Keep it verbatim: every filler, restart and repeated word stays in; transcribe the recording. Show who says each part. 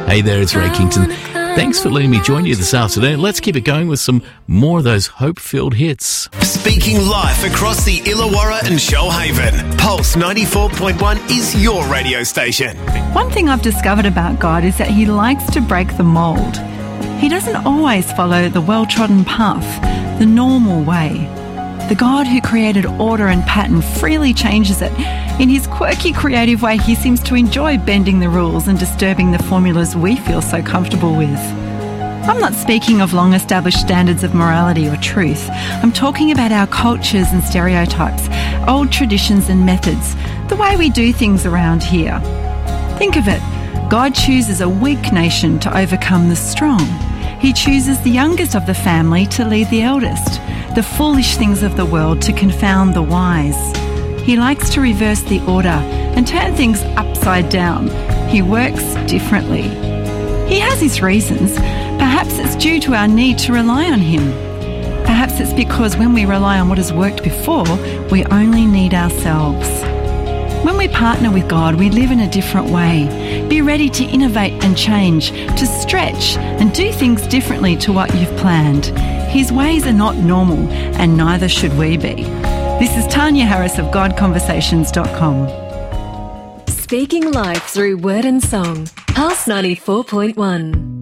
Speaker 1: Hey there, it's Ray Kington. Thanks for letting me join you this afternoon. Let's keep it going with some more of those hope-filled hits.
Speaker 2: Speaking live across the Illawarra and Shoalhaven, Pulse ninety-four point one is your radio station.
Speaker 3: One thing I've discovered about God is that he likes to break the mould. He doesn't always follow the well-trodden path, the normal way. The God who created order and pattern freely changes it. In his quirky, creative way, he seems to enjoy bending the rules and disturbing the formulas we feel so comfortable with. I'm not speaking of long-established standards of morality or truth. I'm talking about our cultures and stereotypes, old traditions and methods, the way we do things around here. Think of it. God chooses a weak nation to overcome the strong. He chooses the youngest of the family to lead the eldest, the foolish things of the world to confound the wise. He likes to reverse the order and turn things upside down. He works differently. He has his reasons. Perhaps it's due to our need to rely on him. Perhaps it's because when we rely on what has worked before, we only need ourselves. When we partner with God, we live in a different way. Be ready to innovate and change, to stretch and do things differently to what you've planned. His ways are not normal, and neither should we be. This is Tanya Harris of God Conversations dot com.
Speaker 4: Speaking life through word and song. Pulse ninety-four point one.